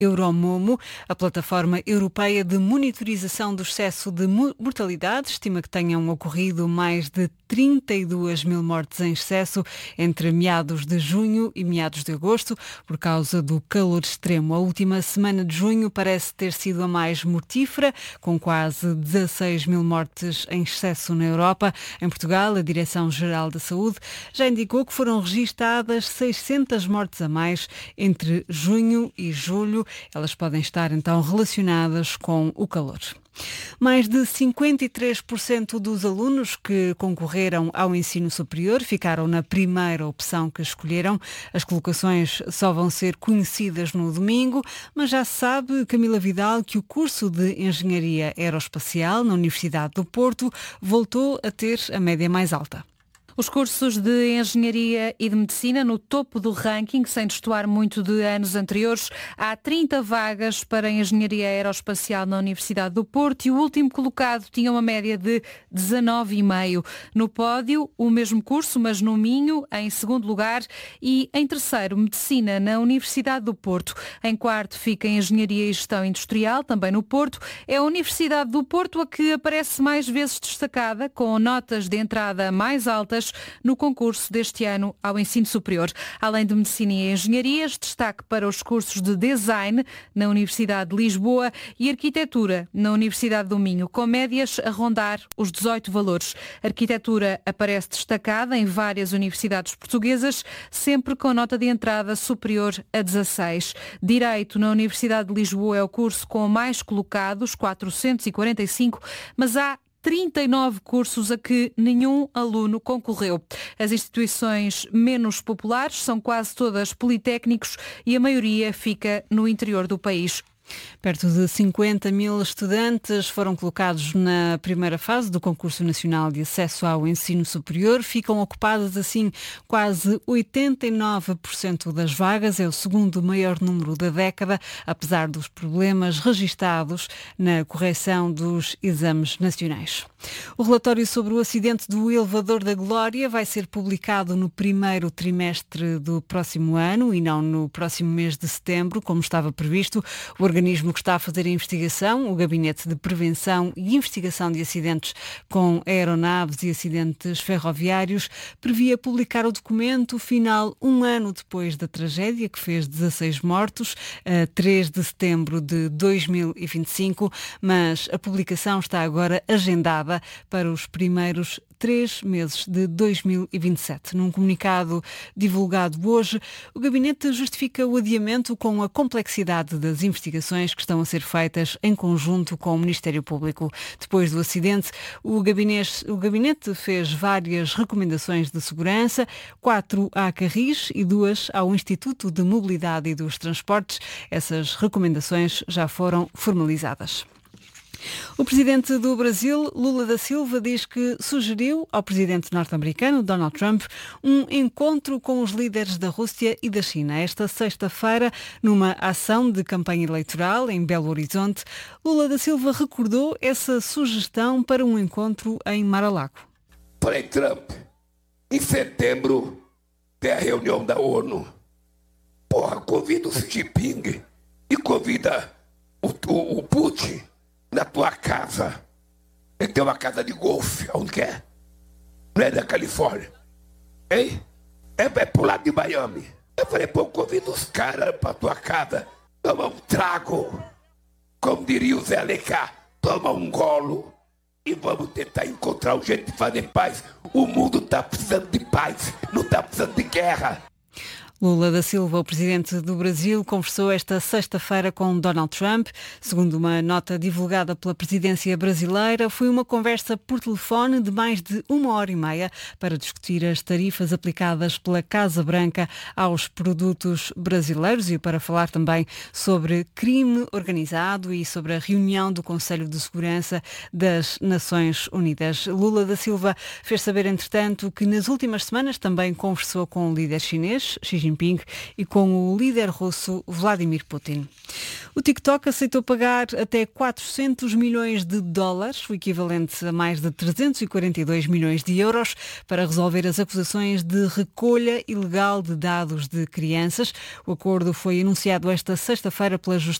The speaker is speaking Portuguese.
Euromomo, a plataforma europeia de monitorização do excesso de mortalidade, estima que tenham ocorrido mais de 32 mil mortes em excesso entre meados de junho e meados de agosto, por causa do calor extremo. A última semana de junho parece ter sido a mais mortífera, com quase 16 mil mortes em excesso na Europa. Em Portugal, a Direção-Geral da Saúde já indicou que foram registadas 600 mortes a mais entre junho e julho. Elas podem estar então relacionadas com o calor. Mais de 53% dos alunos que concorreram ao ensino superior ficaram na primeira opção que escolheram. As colocações só vão ser conhecidas no domingo, mas já se sabe, Camila Vidal, que o curso de Engenharia Aeroespacial na Universidade do Porto voltou a ter a média mais alta. Os cursos de Engenharia e de Medicina no topo do ranking, sem destoar muito de anos anteriores. Há 30 vagas para Engenharia Aeroespacial na Universidade do Porto e o último colocado tinha uma média de 19,5. No pódio, o mesmo curso, mas no Minho, em segundo lugar, e em terceiro, Medicina na Universidade do Porto. Em quarto fica Engenharia e Gestão Industrial, também no Porto. É a Universidade do Porto a que aparece mais vezes destacada, com notas de entrada mais altas no concurso deste ano ao ensino superior. Além de Medicina e Engenharias, destaque para os cursos de Design na Universidade de Lisboa e Arquitetura na Universidade do Minho, com médias a rondar os 18 valores. A Arquitetura aparece destacada em várias universidades portuguesas, sempre com nota de entrada superior a 16. Direito na Universidade de Lisboa é o curso com mais colocados, 445, mas há 39 cursos a que nenhum aluno concorreu. As instituições menos populares são quase todas politécnicos e a maioria fica no interior do país. Perto de 50 mil estudantes foram colocados na primeira fase do Concurso Nacional de Acesso ao Ensino Superior. Ficam ocupadas assim quase 89% das vagas. É o segundo maior número da década, apesar dos problemas registados na correção dos exames nacionais. O relatório sobre o acidente do elevador da Glória vai ser publicado no primeiro trimestre do próximo ano e não no próximo mês de setembro, como estava previsto. O organismo que está a fazer a investigação, o Gabinete de Prevenção e Investigação de Acidentes com Aeronaves e Acidentes Ferroviários, previa publicar o documento final um ano depois da tragédia, que fez 16 mortos, a 3 de setembro de 2025, mas a publicação está agora agendada para os primeiros 3 meses de 2027. Num comunicado divulgado hoje, o Gabinete justifica o adiamento com a complexidade das investigações que estão a ser feitas em conjunto com o Ministério Público. Depois do acidente, o Gabinete fez várias recomendações de segurança, 4 à Carris e 2 ao Instituto de Mobilidade e dos Transportes. Essas recomendações já foram formalizadas. O presidente do Brasil, Lula da Silva, diz que sugeriu ao presidente norte-americano, Donald Trump, um encontro com os líderes da Rússia e da China. Esta sexta-feira, numa ação de campanha eleitoral em Belo Horizonte, Lula da Silva recordou essa sugestão para um encontro em Mar-a-Lago. Falei, Trump, em setembro tem a reunião da ONU. Convida o Xi Jinping e convida o Putin na tua casa. Ele tem uma casa de golfe, onde que é? Não é da Califórnia, hein? É pro lado de Miami. Eu falei, convida os caras pra tua casa, toma um trago, como diria o Zé Alecá, toma um golo e vamos tentar encontrar um jeito de fazer paz. O mundo tá precisando de paz, não tá precisando de guerra. Lula da Silva, o presidente do Brasil, conversou esta sexta-feira com Donald Trump. Segundo uma nota divulgada pela presidência brasileira, foi uma conversa por telefone de mais de 1h30 para discutir as tarifas aplicadas pela Casa Branca aos produtos brasileiros e para falar também sobre crime organizado e sobre a reunião do Conselho de Segurança das Nações Unidas. Lula da Silva fez saber, entretanto, que nas últimas semanas também conversou com o líder chinês, Xi Jinping, e com o líder russo Vladimir Putin. O TikTok aceitou pagar até 400 milhões de dólares, o equivalente a mais de 342 milhões de euros, para resolver as acusações de recolha ilegal de dados de crianças. O acordo foi anunciado esta sexta-feira pela Justiça